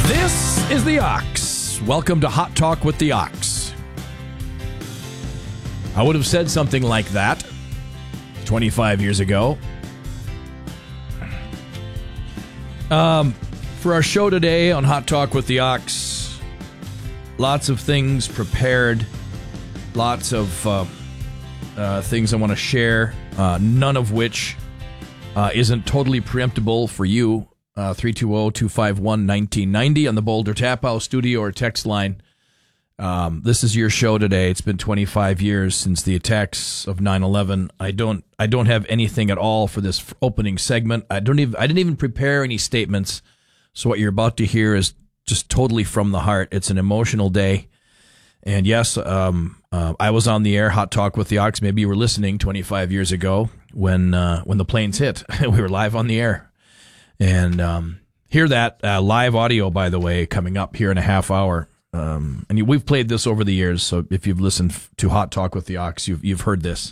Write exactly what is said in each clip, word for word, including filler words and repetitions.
This is the Ox. Welcome to Hot Talk with the Ox. I would have said something like that twenty-five years ago. Um, for our show today on Hot Talk with the Ox, lots of things prepared, lots of uh, uh, things I want to share, uh, none of which uh, isn't totally preemptible for you. Uh, three two zero, two five one, one nine nine zero on the Boulder Tap House studio or text line. Um, this is your show today. It's been twenty-five years since the attacks of nine eleven. I don't, I don't have anything at all for this opening segment. I don't even, I didn't even prepare any statements. So what you're about to hear is just totally from the heart. It's an emotional day. And yes, um, uh, I was on the air, Hot Talk with the Ox. Maybe you were listening twenty-five years ago when, uh, when the planes hit. We were live on the air. And, um, hear that, uh, live audio, by the way, coming up here in a half hour. Um, and you, we've played this over the years, so if you've listened f- to Hot Talk with the Ox, you've you've heard this.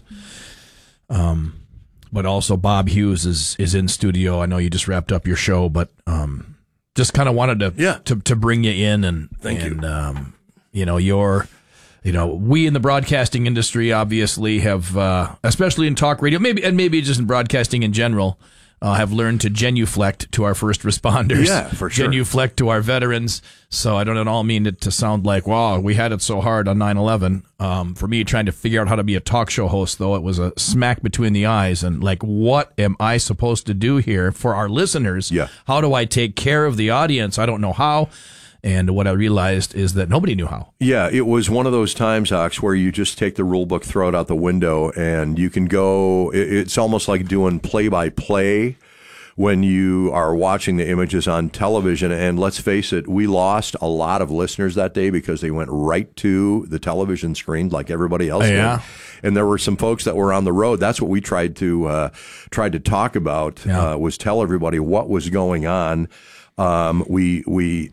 Um, but also Bob Hughes is is in studio. I know you just wrapped up your show, but um, just kind of wanted to yeah. to to bring you in and thank and, you. Um, you know your, you know we in the broadcasting industry obviously have, uh, especially in talk radio, maybe and maybe just in broadcasting in general. Uh, have learned to genuflect to our first responders. Yeah, for sure. Genuflect to our veterans. So I don't at all mean it to sound like, wow, we had it so hard on nine eleven. Um, for me, trying to figure out how to be a talk show host, though, it was a smack between the eyes. And like, what am I supposed to do here for our listeners? Yeah. How do I take care of the audience? I don't know how. And what I realized is that nobody knew how. Yeah, it was one of those times, Ox, where you just take the rule book, throw it out the window, and you can go. It's almost like doing play-by-play when you are watching the images on television. And let's face it, we lost a lot of listeners that day because they went right to the television screen like everybody else Yeah. did. And there were some folks that were on the road. That's what we tried to uh, tried to talk about, Yeah. uh, was tell everybody what was going on. Um, we we.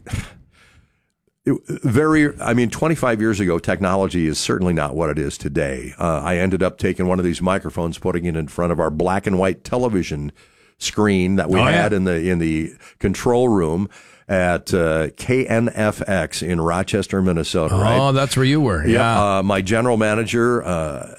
It, very, I mean, twenty-five years ago, technology is certainly not what it is today. Uh, I ended up taking one of these microphones, putting it in front of our black and white television screen that we Oh, had yeah. in the in the control room at uh, K N F X in Rochester, Minnesota. Oh, right? that's where you were. Yeah. Yeah. Uh, my general manager uh,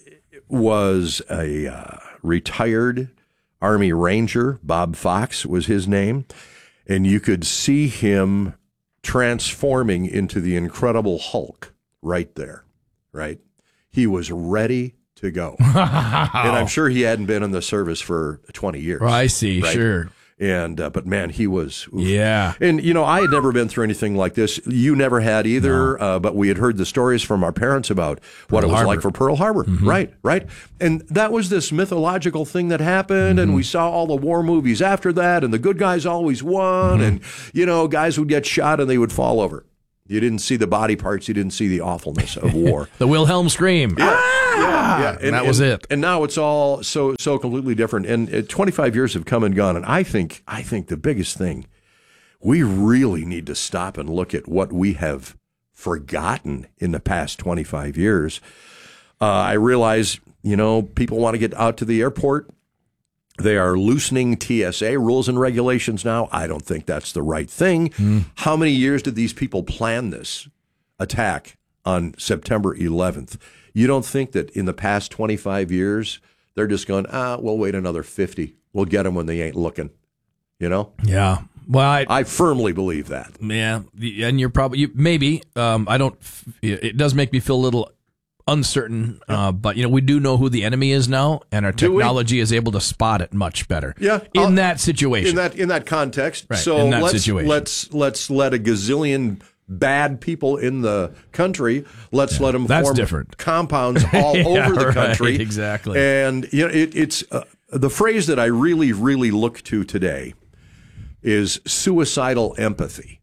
was a uh, retired Army Ranger. Bob Fox was his name, and you could see him transforming into the Incredible Hulk right there, right? He was ready to go. And I'm sure he hadn't been in the service for twenty years. Oh, I see. right? Sure. And, uh, but man, he was. Oof. Yeah. And, you know, I had never been through anything like this. You never had either, no. uh, but we had heard the stories from our parents about what Pearl it was Harbor. like for Pearl Harbor. Mm-hmm. Right, right. And that was this mythological thing that happened, mm-hmm. and we saw all the war movies after that, and the good guys always won, mm-hmm. and, you know, guys would get shot and they would fall over. You didn't see the body parts. You didn't see the awfulness of war. The Wilhelm scream. Yeah, ah! yeah, yeah. And that was and, it. And now it's all so so completely different. And uh, twenty-five years have come and gone. And I think I think the biggest thing, we really need to stop and look at what we have forgotten in the past twenty-five years. Uh, I realize, you know, people want to get out to the airport. They are loosening T S A rules and regulations now. I don't think that's the right thing. Mm. How many years did these people plan this attack on September eleventh? You don't think that in the past twenty-five years, they're just going, ah, we'll wait another fifty. We'll get them when they ain't looking, you know? Yeah. Well, I, I firmly believe that. Yeah. And you're probably, you, maybe, um, I don't, it does make me feel a little uncertain, uh, but you know we do know who the enemy is now, and our technology is able to spot it much better. Yeah, in uh, that situation, in that in that context. Right, so in that let's situation. let's let's let a gazillion bad people in the country. Let's yeah, let them that's form different. compounds all yeah, over the right, country. Exactly. And you know it, it's uh, the phrase that I really really look to today is suicidal empathy.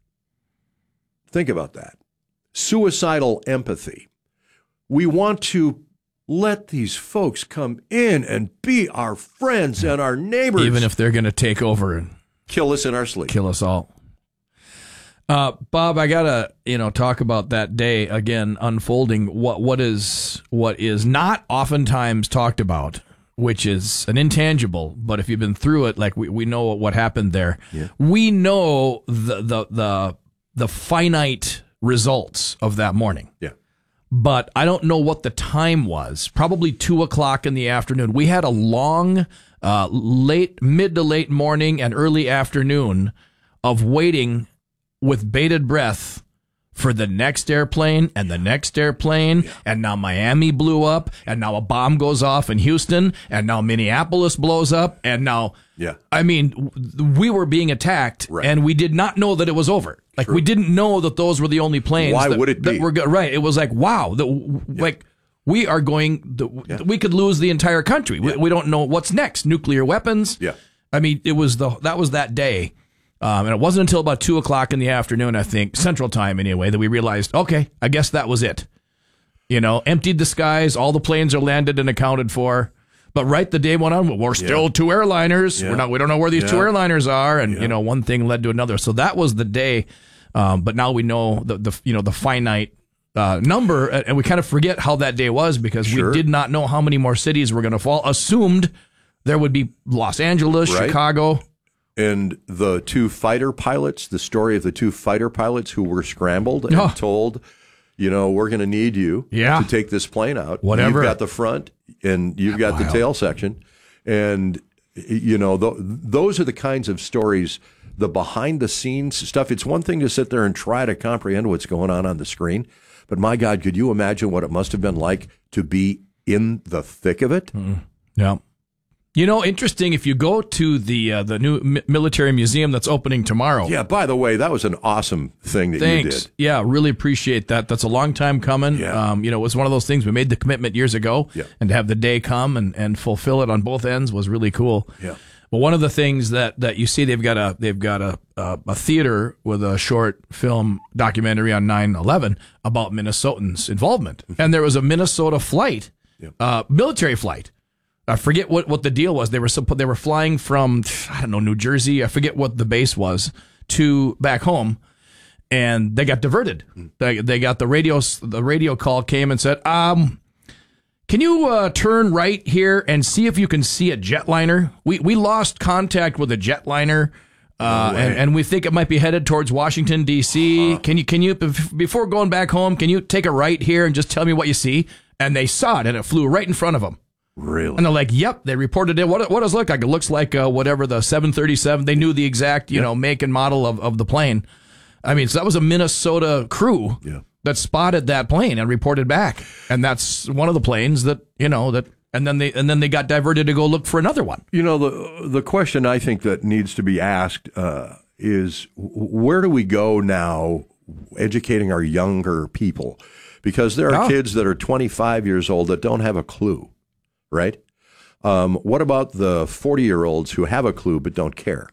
Think about that. Suicidal empathy. We want to let these folks come in and be our friends and our neighbors. Even if they're going to take over and kill us in our sleep. Kill us all. Uh, Bob, I gotta, you know, talk about that day again unfolding. What what is what is not oftentimes talked about, which is an intangible. But if you've been through it, like we, we know what happened there. Yeah. We know the the the the finite results of that morning. Yeah. But I don't know what the time was. Probably two o'clock in the afternoon. We had a long, uh, late, mid to late morning and early afternoon of waiting with bated breath for the next airplane and the next airplane. Yeah. And now Miami blew up, and now a bomb goes off in Houston, and now Minneapolis blows up, and now, yeah. I mean, we were being attacked, right. and we did not know that it was over. Like, True. we didn't know that those were the only planes. Why that, would it be? That were go- right. It was like, wow, the, yeah. like, we are going, the, yeah. we could lose the entire country. Yeah. We, we don't know what's next. Nuclear weapons. Yeah. I mean, it was the, that was that day. Um, and it wasn't until about two o'clock in the afternoon, I think, Central Time anyway, that we realized, okay, I guess that was it. You know, emptied the skies, all the planes are landed and accounted for. But right the day went on, we're still yeah. two airliners. Yeah. We're not, we don't know where these yeah. two airliners are, and yeah. you know, one thing led to another. So that was the day. Um, but now we know the, the you know the finite uh, number, and we kind of forget how that day was because sure. we did not know how many more cities were going to fall. Assumed there would be Los Angeles, right. Chicago. And the two fighter pilots, the story of the two fighter pilots who were scrambled and oh. told, you know, we're going to need you yeah. to take this plane out. Whatever. You've got the front and you've got Wild. the tail section. And, you know, th- those are the kinds of stories, the behind the scenes stuff. It's one thing to sit there and try to comprehend what's going on on the screen. But my God, could you imagine what it must have been like to be in the thick of it? Mm-mm. Yeah. You know, interesting, if you go to the uh, the new mi- military museum that's opening tomorrow. Yeah, by the way, that was an awesome thing that Thanks. you did. Yeah, really appreciate that. That's a long time coming. Yeah. Um, you know, it was one of those things, we made the commitment years ago, yeah. and to have the day come and, and fulfill it on both ends was really cool. Yeah. But one of the things that, that you see, they've got a they've got a, a a theater with a short film documentary on nine eleven about Minnesotans' involvement. And there was a Minnesota flight, yeah. uh, military flight. I forget what, what the deal was. They were they were flying from, I don't know, New Jersey. I forget what the base was, to back home, and they got diverted. Mm. They they got the radio the radio call came and said, um, can you uh, turn right here and see if you can see a jetliner? We we lost contact with a jetliner. Uh, no and, and we think it might be headed towards Washington, D C. Huh. Can you can you before going back home? Can you take a right here and just tell me what you see? And they saw it, and it flew right in front of them. Really? And they're like, yep, they reported it. What, what does it look like? It looks like uh, whatever the seven thirty-seven. They knew the exact, you yeah. know, make and model of, of the plane. I mean, so that was a Minnesota crew yeah. that spotted that plane and reported back. And that's one of the planes that, you know, that, and then they, and then they got diverted to go look for another one. You know, the, the question I think that needs to be asked uh, is where do we go now educating our younger people? Because there are oh. kids that are twenty-five years old that don't have a clue. Right? Um, what about the forty-year-olds who have a clue but don't care?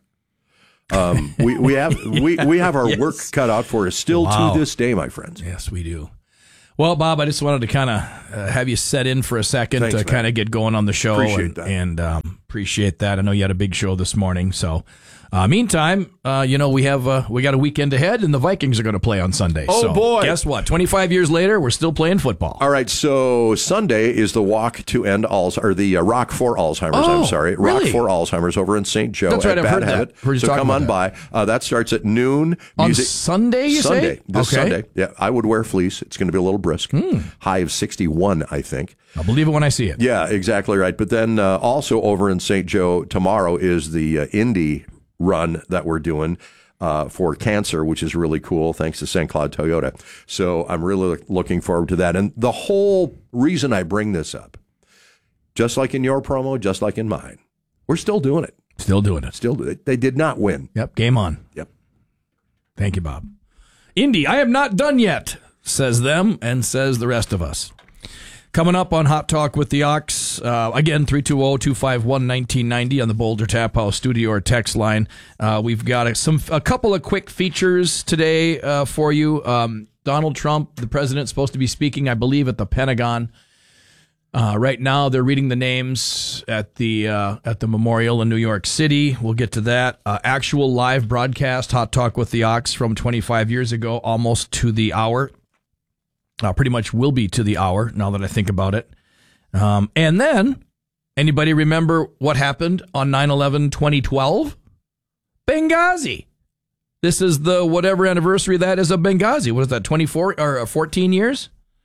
Um, we we have yes. we, we have our yes. work cut out for us still wow. to this day, my friends. Yes, we do. Well, Bob, I just wanted to kind of uh, have you set in for a second Thanks, to kind of get going on the show. Appreciate and, that. And um, appreciate that. I know you had a big show this morning, so. Uh, meantime, uh, you know, we have uh, we got a weekend ahead, and the Vikings are going to play on Sunday. Oh, so boy. Guess what? twenty-five years later, we're still playing football. All right, so Sunday is the walk to end Alzheimer's, or the uh, Rock for Alzheimer's, oh, I'm sorry. Really? Rock for Alzheimer's over in Saint Joe That's right, at I've Bad heard Habit. That. So come on that. by. Uh, that starts at noon. On Music- Sunday, you Sunday, say? this okay. Sunday. Yeah, I would wear fleece. It's going to be a little brisk. Mm. High of sixty-one, I think. I'll believe it when I see it. Yeah, exactly right. But then uh, also over in Saint Joe tomorrow is the uh, Indy run that we're doing. Uh, for cancer, which is really cool, thanks to Saint Cloud Toyota. So I'm really looking forward to that. And the whole reason I bring this up, just like in your promo, just like in mine, we're still doing it. Still doing it. Still do it. They did not win. Yep, game on. Yep. Thank you, Bob. Indy, I am not done yet, says them and says the rest of us. Coming up on Hot Talk with the Ox, uh, again, three two zero, two five one, one nine nine zero on the Boulder Tap House studio or text line. Uh, we've got a, some a couple of quick features today uh, for you. Um, Donald Trump, the president, is supposed to be speaking, I believe, at the Pentagon. Uh, right now, they're reading the names at the uh, at the memorial in New York City. We'll get to that. Uh, actual live broadcast, Hot Talk with the Ox from twenty-five years ago, almost to the hour. Uh, pretty much will be to the hour, now that I think about it. Um, and then, anybody remember what happened on nine eleven twenty twelve? Benghazi. This is the whatever anniversary that is of Benghazi. What is that, twenty-four or fourteen years?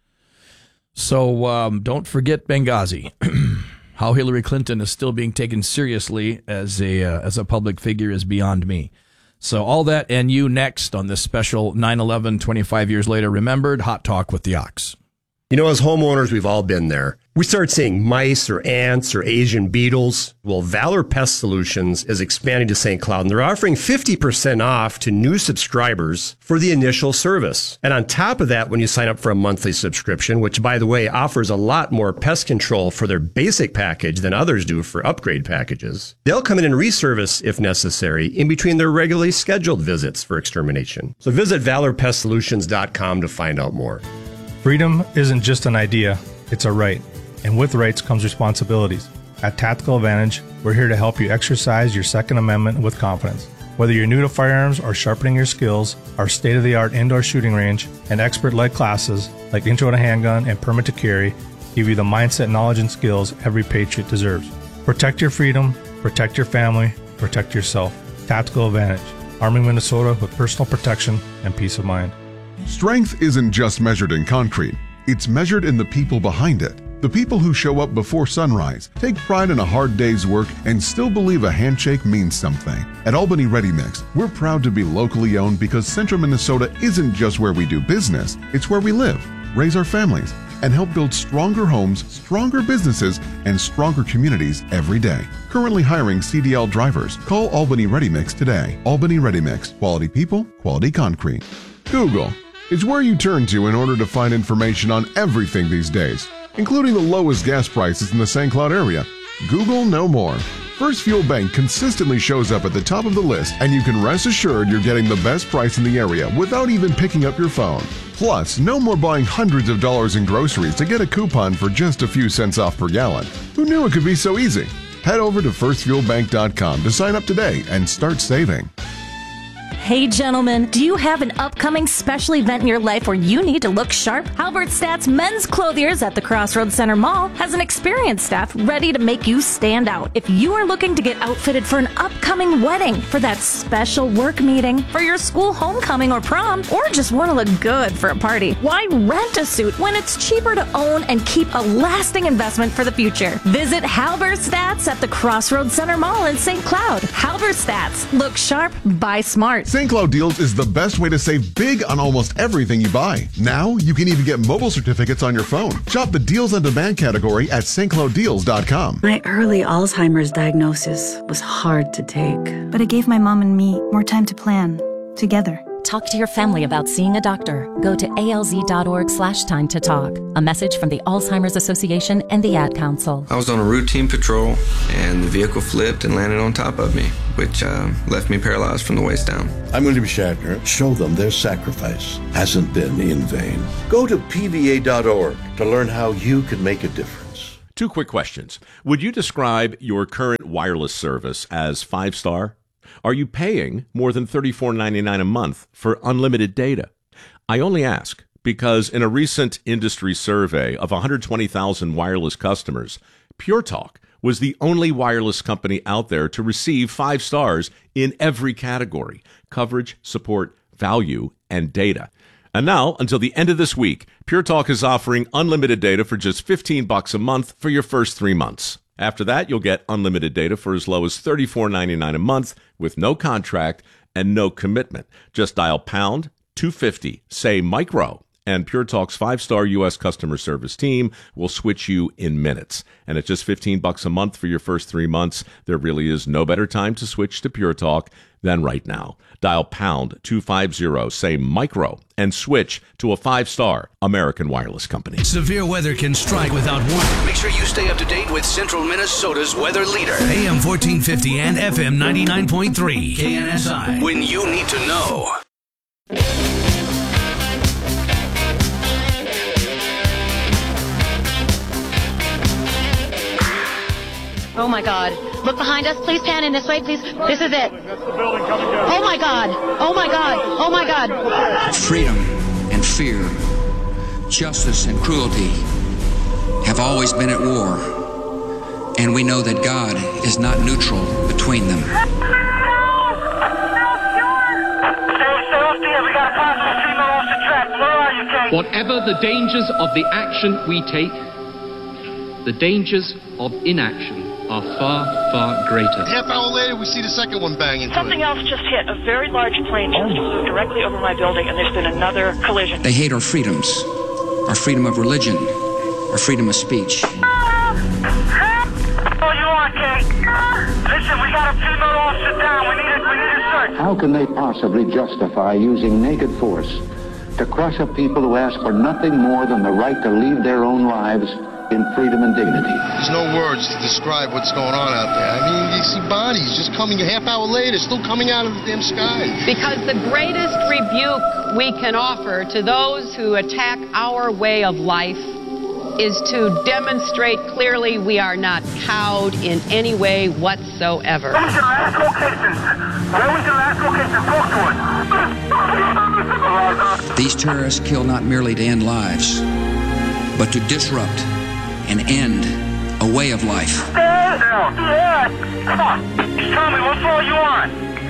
So um, don't forget Benghazi. How Hillary Clinton is still being taken seriously as a uh, as a public figure is beyond me. So all that and you next on this special nine eleven twenty-five years later remembered Hot Talk with the Ox. You know, as homeowners, we've all been there. We start seeing mice or ants or Asian beetles. Well, Valor Pest Solutions is expanding to Saint Cloud, and they're offering fifty percent off to new subscribers for the initial service. And on top of that, when you sign up for a monthly subscription, which, by the way, offers a lot more pest control for their basic package than others do for upgrade packages, they'll come in and reservice, if necessary, in between their regularly scheduled visits for extermination. So visit valor pest solutions dot com to find out more. Freedom isn't just an idea, it's a right. And with rights comes responsibilities. At Tactical Advantage, we're here to help you exercise your Second Amendment with confidence. Whether you're new to firearms or sharpening your skills, our state-of-the-art indoor shooting range and expert-led classes like Intro to Handgun and Permit to Carry give you the mindset, knowledge, and skills every patriot deserves. Protect your freedom, protect your family, protect yourself. Tactical Advantage, arming Minnesota with personal protection and peace of mind. Strength isn't just measured in concrete. It's measured in the people behind it. The people who show up before sunrise, take pride in a hard day's work, and still believe a handshake means something. At Albany Ready Mix, we're proud to be locally owned because Central Minnesota isn't just where we do business, it's where we live, raise our families, and help build stronger homes, stronger businesses, and stronger communities every day. Currently hiring C D L drivers. Call Albany Ready Mix today. Albany Ready Mix. Quality people, quality concrete. Google. It's where you turn to in order to find information on everything these days, including the lowest gas prices in the Saint Cloud area. Google no more. First Fuel Bank consistently shows up at the top of the list, and you can rest assured you're getting the best price in the area without even picking up your phone. Plus, no more buying hundreds of dollars in groceries to get a coupon for just a few cents off per gallon. Who knew it could be so easy? Head over to first fuel bank dot com to sign up today and start saving. Hey gentlemen, do you have an upcoming special event in your life where you need to look sharp? Halberstadt's Men's Clothiers at the Crossroads Center Mall has an experienced staff ready to make you stand out. If you are looking to get outfitted for an upcoming wedding, for that special work meeting, for your school homecoming or prom, or just want to look good for a party, why rent a suit when it's cheaper to own and keep a lasting investment for the future? Visit Halberstadt's at the Crossroads Center Mall in Saint Cloud. Halberstadt's. Look sharp, buy smart. Saint Cloud Deals is the best way to save big on almost everything you buy. Now, you can even get mobile certificates on your phone. Shop the Deals on Demand category at st cloud deals dot com. My early Alzheimer's diagnosis was hard to take. But it gave my mom and me more time to plan, together. Talk to your family about seeing a doctor. Go to alz.org slash time to talk. A message from the Alzheimer's Association and the Ad Council. I was on a routine patrol, and the vehicle flipped and landed on top of me, which uh, left me paralyzed from the waist down. I'm William Shatner. Show them their sacrifice hasn't been in vain. Go to P V A dot org to learn how you can make a difference. Two quick questions. Would you describe your current wireless service as five-star? Are you paying more than thirty-four ninety-nine a month for unlimited data? I only ask because in a recent industry survey of one hundred twenty thousand wireless customers, Pure Talk was the only wireless company out there to receive five stars in every category: coverage, support, value, and data. And now, until the end of this week, Pure Talk is offering unlimited data for just fifteen bucks a month for your first three months. After that, you'll get unlimited data for as low as thirty-four ninety-nine a month with no contract and no commitment. Just dial pound two fifty, say micro, and Pure Talk's five-star U S customer service team will switch you in minutes. And at just fifteen bucks a month for your first three months, there really is no better time to switch to Pure Talk than right now. Dial pound two fifty, say micro, and switch to a five-star American wireless company. Severe weather can strike without warning. Make sure you stay up to date with Central Minnesota's weather leader. A M fourteen fifty and F M ninety-nine point three. K N S I. When you need to know. Oh my God. Look behind us. Please pan in this way, please. This is it. Oh my God. Oh my God. Oh my God. Freedom and fear, justice and cruelty have always been at war, and we know that God is not neutral between them. got a possible female off the track. Where are you, Kate? Whatever the dangers of the action we take, the dangers of inaction are far, far greater. Half hour later, we see the second one bang into Something it. else just hit. A very large plane just flew directly over my building, and there's been another collision. They hate our freedoms, our freedom of religion, our freedom of speech. Oh, you are, Kate. Listen, we got a female officer down. We need it. We need a search. How can they possibly justify using naked force to crush a people who ask for nothing more than the right to lead their own lives in freedom and dignity? There's no words to describe what's going on out there. I mean, you see bodies just coming a half hour later, still coming out of the damn sky. Because the greatest rebuke we can offer to those who attack our way of life is to demonstrate clearly we are not cowed in any way whatsoever. Where was your last location? Where was your last location? Talk to us. These terrorists kill not merely to end lives, but to disrupt and end a way of life. Stay down. Yeah. Come on. Just tell me, what floor are you on?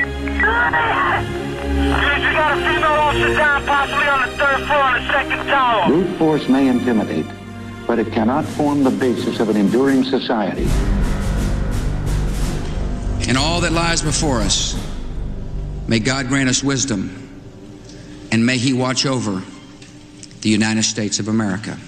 You got a female officer down, possibly on the third floor on the second tower. Brute force may intimidate, but it cannot form the basis of an enduring society. In all that lies before us, may God grant us wisdom, and may He watch over the United States of America.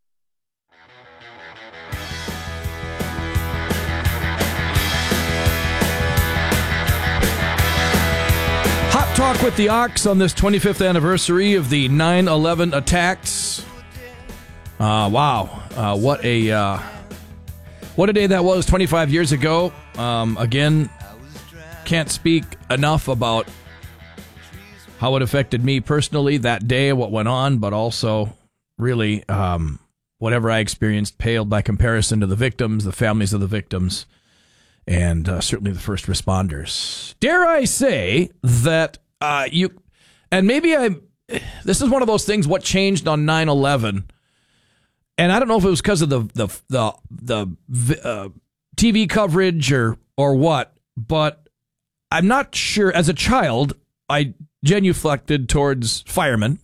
Hot Talk with the Ox on this twenty-fifth anniversary of the nine eleven attacks. Uh, wow, uh, what a uh, what a day that was twenty-five years ago. Um, again, can't speak enough about how it affected me personally that day, what went on, but also really um, whatever I experienced paled by comparison to the victims, the families of the victims, and uh, certainly the first responders. Dare I say that uh, you, and maybe I, this is one of those things, what changed on nine eleven. And I don't know if it was because of the the the, the uh, T V coverage or or what, but I'm not sure. As a child, I genuflected towards firemen,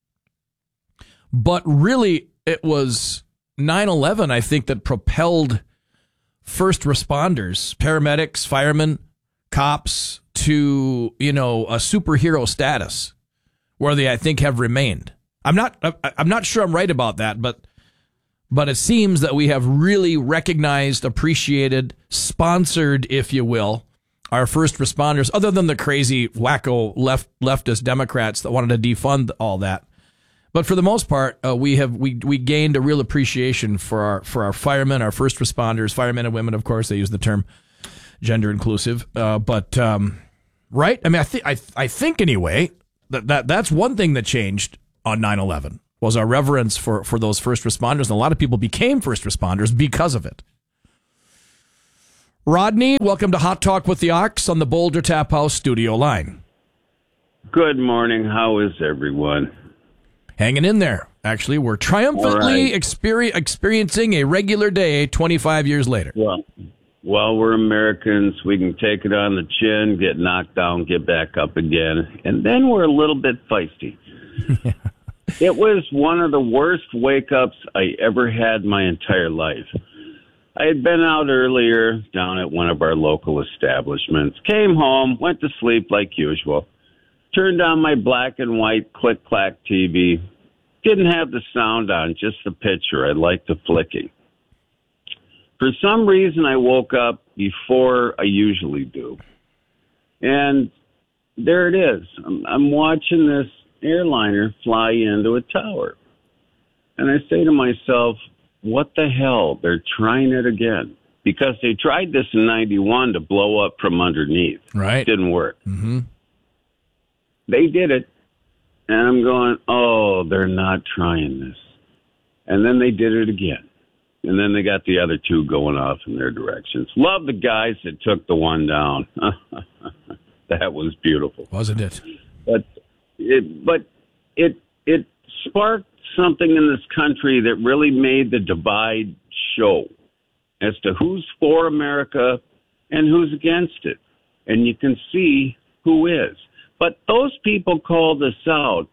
but really it was nine eleven, I think, that propelled first responders, paramedics, firemen, cops to, you know, a superhero status where they, I think, have remained. I'm not I'm not sure I'm right about that, but. But it seems that we have really recognized, appreciated, sponsored, if you will, our first responders, other than the crazy wacko left leftist Democrats that wanted to defund all that. But for the most part, uh, we have we we gained a real appreciation for our for our firemen, our first responders, firemen and women. Of course, they use the term gender inclusive. Uh, but um, right, I mean, I think I I think anyway that, that that's one thing that changed on nine eleven. Was our reverence for, for those first responders. And a lot of people became first responders because of it. Rodney, welcome to Hot Talk with the Ox on the Boulder Tap House studio line. Good morning. How is everyone? Hanging in there. Actually, we're triumphantly right. experi- experiencing a regular day twenty-five years later. Well, well, we're Americans. We can take it on the chin, get knocked down, get back up again. And then we're a little bit feisty. It was one of the worst wake-ups I ever had my entire life. I had been out earlier down at one of our local establishments, came home, went to sleep like usual, turned on my black and white click-clack T V, didn't have the sound on, just the picture. I liked the flicking. For some reason, I woke up before I usually do. And there it is. I'm, I'm watching this airliner fly into a tower. And I say to myself, what the hell? They're trying it again. Because they tried this in ninety-one to blow up from underneath. Right. It didn't work. Mm-hmm. They did it. And I'm going, oh, they're not trying this. And then they did it again. And then they got the other two going off in their directions. Love the guys that took the one down. That was beautiful. Wasn't it? But It, but it it sparked something in this country that really made the divide show as to who's for America and who's against it. And you can see who is. But those people called us out.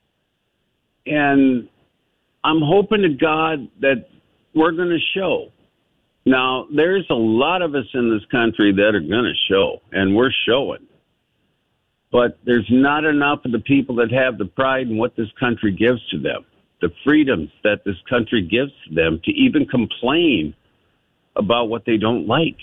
And I'm hoping to God that we're going to show. Now, there's a lot of us in this country that are going to show, and we're showing. But there's not enough of the people that have the pride in what this country gives to them, the freedoms that this country gives to them to even complain about what they don't like.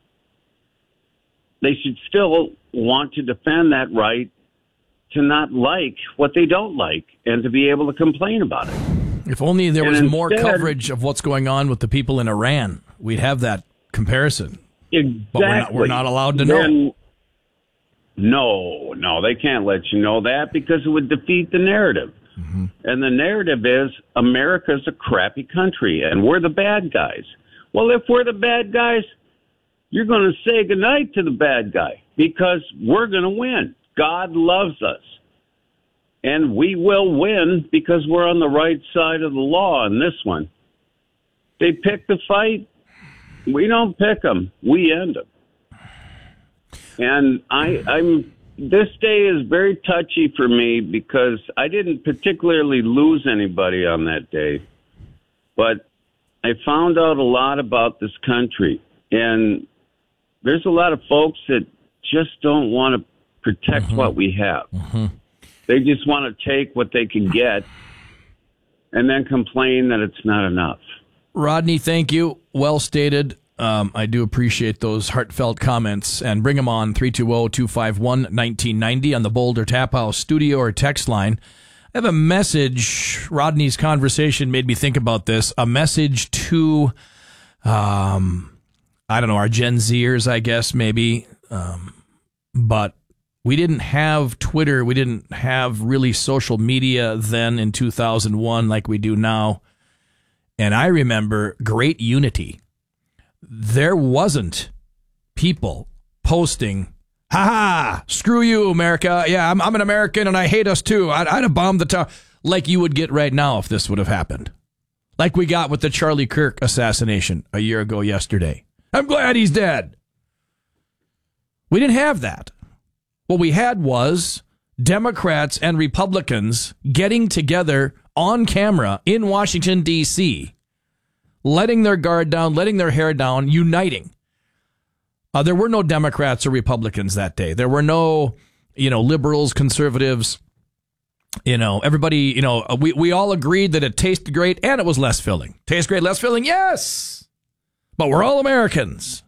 They should still want to defend that right to not like what they don't like and to be able to complain about it. If only there And was instead, more coverage of what's going on with the people in Iran, we'd have that comparison. Exactly. But we're not, we're not allowed to know. Then, no, no, they can't let you know that because it would defeat the narrative. Mm-hmm. And the narrative is America's a crappy country and we're the bad guys. Well, if we're the bad guys, you're going to say goodnight to the bad guy because we're going to win. God loves us. And we will win because we're on the right side of the law on this one. They pick the fight. We don't pick them. We end them. And I, I'm. This day is very touchy for me because I didn't particularly lose anybody on that day. But I found out a lot about this country. And there's a lot of folks that just don't want to protect mm-hmm. what we have. Mm-hmm. They just want to take what they can get and then complain that it's not enough. Rodney, thank you. Well stated. Um, I do appreciate those heartfelt comments. And bring them on three two zero, two five one, one nine nine zero on the Boulder Tap House studio or text line. I have a message. Rodney's conversation made me think about this. A message to, um, I don't know, our Gen Zers, I guess, maybe. Um, but we didn't have Twitter. We didn't have really social media then in two thousand one like we do now. And I remember great unity. There wasn't people posting, ha ha, screw you, America. Yeah, I'm, I'm an American and I hate us too. I'd, I'd have bombed the tower, like you would get right now if this would have happened. Like we got with the Charlie Kirk assassination a year ago yesterday. I'm glad he's dead. We didn't have that. What we had was Democrats and Republicans getting together on camera in Washington, D C, letting their guard down, letting their hair down, uniting. Uh, there were no Democrats or Republicans that day. There were no, you know, liberals, conservatives. You know, everybody, you know, we, we all agreed that it tasted great and it was less filling. Tastes great, less filling? Yes. But we're all Americans.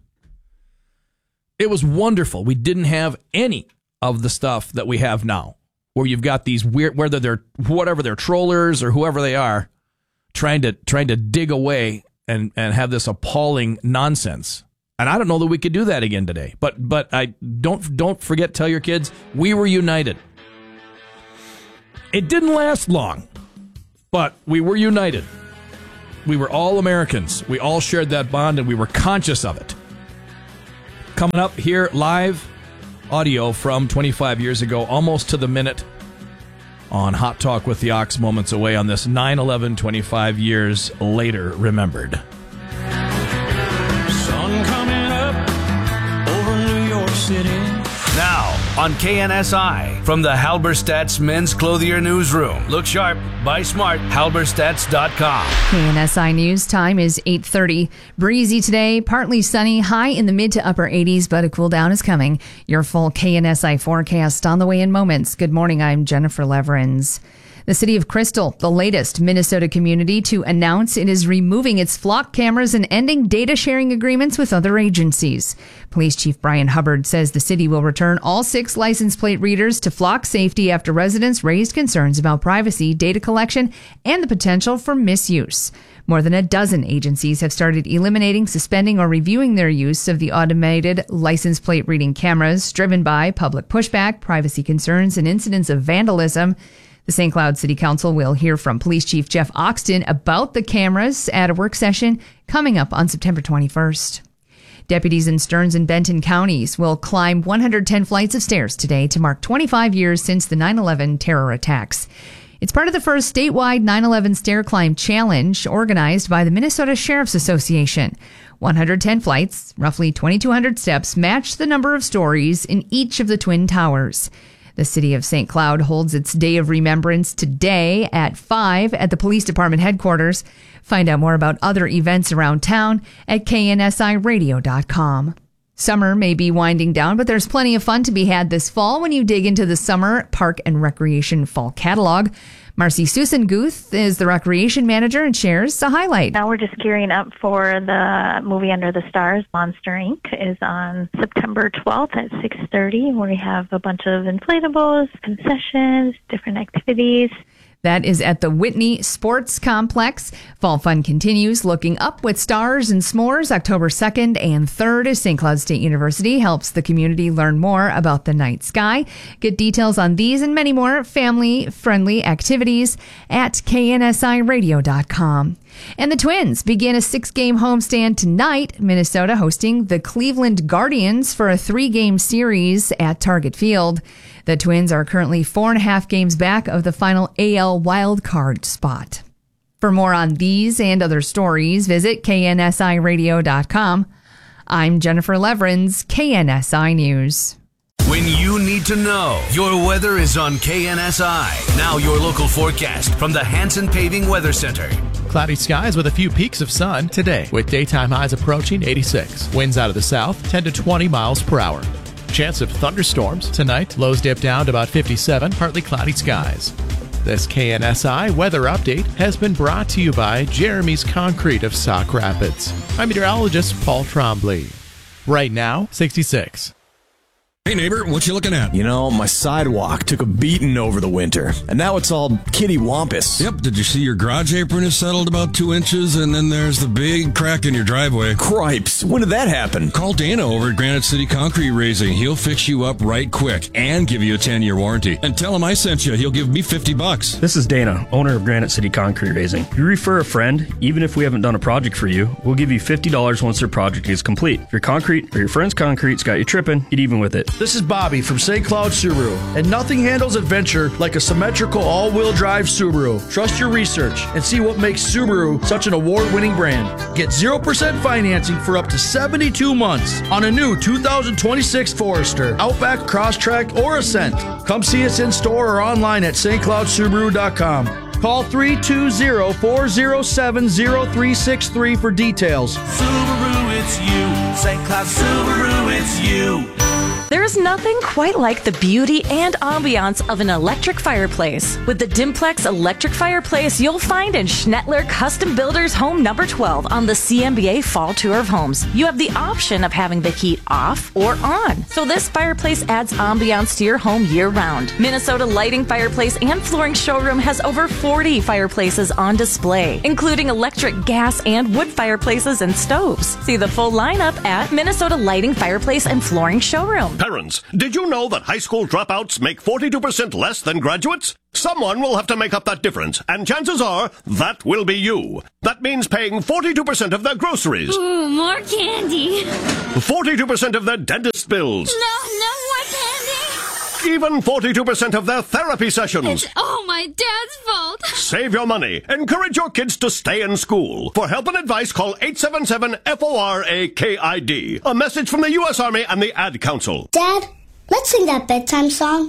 It was wonderful. We didn't have any of the stuff that we have now, where you've got these weird, whether they're whatever they're trollers or whoever they are, trying to trying to dig away and, and have this appalling nonsense. And I don't know that we could do that again today. But but I don't don't forget, tell your kids, we were united. It didn't last long, but we were united. We were all Americans. We all shared that bond and we were conscious of it. Coming up here live, audio from twenty-five years ago, almost to the minute, on Hot Talk with the Ox, moments away on this nine eleven, twenty-five years later remembered. Sun coming up over New York City. Now on K N S I from the Halberstadt's Men's Clothier Newsroom. Look sharp, buy smart, halberstadts dot com. K N S I News time is eight thirty. Breezy today, partly sunny, high in the mid to upper eighties, but a cool down is coming. Your full K N S I forecast on the way in moments. Good morning, I'm Jennifer Leverins. The city of Crystal, the latest Minnesota community to announce it is removing its flock cameras and ending data sharing agreements with other agencies. Police Chief Brian Hubbard says the city will return all six license plate readers to flock safety after residents raised concerns about privacy, data collection, and the potential for misuse. More than a dozen agencies have started eliminating, suspending, or reviewing their use of the automated license plate reading cameras, driven by public pushback, privacy concerns, and incidents of vandalism. The Saint Cloud City Council will hear from Police Chief Jeff Oxton about the cameras at a work session coming up on September twenty-first. Deputies in Stearns and Benton counties will climb one hundred ten flights of stairs today to mark twenty-five years since the nine eleven terror attacks. It's part of the first statewide nine eleven Stair Climb Challenge organized by the Minnesota Sheriff's Association. one hundred ten flights, roughly twenty-two hundred steps, match the number of stories in each of the Twin Towers. The city of Saint Cloud holds its Day of Remembrance today at five at the police department headquarters. Find out more about other events around town at K N S I radio dot com. Summer may be winding down, but there's plenty of fun to be had this fall when you dig into the Summer Park and Recreation Fall Catalog. Marcy Susan-Guth is the recreation manager and shares a highlight. Now we're just gearing up for the movie Under the Stars. Monster Incorporated is on September twelfth at six thirty, where we have a bunch of inflatables, concessions, different activities. That is at the Whitney Sports Complex. Fall fun continues, looking up with stars and s'mores October second and third as Saint Cloud State University helps the community learn more about the night sky. Get details on these and many more family-friendly activities at K N S I radio dot com. And the Twins begin a six-game homestand tonight, Minnesota hosting the Cleveland Guardians for a three-game series at Target Field. The Twins are currently four and a half games back of the final A L wildcard spot. For more on these and other stories, visit K N S I radio dot com. I'm Jennifer Leverins, K N S I News. When you need to know, your weather is on K N S I. Now your local forecast from the Hanson Paving Weather Center. Cloudy skies with a few peaks of sun today, with daytime highs approaching eighty-six. Winds out of the south, ten to twenty miles per hour. Chance of thunderstorms tonight. Lows dip down to about fifty-seven, partly cloudy skies. This K N S I weather update has been brought to you by Jeremy's Concrete of Sauk Rapids. I'm meteorologist Paul Trombley. Right now, sixty-six. Hey neighbor, what you looking at? You know, my sidewalk took a beating over the winter, and now it's all kitty wampus. Yep, did you see your garage apron is settled about two inches, and then there's the big crack in your driveway? Cripes, when did that happen? Call Dana over at Granite City Concrete Raising. He'll fix you up right quick and give you a ten-year warranty. And tell him I sent you. He'll give me fifty bucks. This is Dana, owner of Granite City Concrete Raising. If you refer a friend, even if we haven't done a project for you, we'll give you fifty dollars once their project is complete. If your concrete or your friend's concrete's got you tripping, get even with it. This is Bobby from Saint Cloud Subaru, and nothing handles adventure like a symmetrical all-wheel drive Subaru. Trust your research and see what makes Subaru such an award-winning brand. Get zero percent financing for up to seventy-two months on a new two thousand twenty-six Forester, Outback, Crosstrek, or Ascent. Come see us in store or online at St Cloud Subaru dot com. Call three two zero, four zero seven, zero three six three for details. Subaru, it's you. Saint Cloud Subaru, it's you. There's nothing quite like the beauty and ambiance of an electric fireplace. With the Dimplex electric fireplace, you'll find in Schnettler Custom Builders Home Number twelve on the C M B A Fall Tour of Homes. You have the option of having the heat off or on, so this fireplace adds ambiance to your home year-round. Minnesota Lighting Fireplace and Flooring Showroom has over forty fireplaces on display, including electric, gas, and wood fireplaces and stoves. See the full lineup at Minnesota Lighting Fireplace and Flooring Showroom. Parents, did you know that high school dropouts make forty-two percent less than graduates? Someone will have to make up that difference, and chances are that will be you. That means paying forty-two percent of their groceries. Ooh, more candy. forty-two percent of their dentist bills. No, no more candy. Even forty-two percent of their therapy sessions. It's all my dad's fault. Save your money. Encourage your kids to stay in school. For help and advice, call eight seven seven, F O R A K I D. A message from the U S Army and the Ad Council. Dad, let's sing that bedtime song.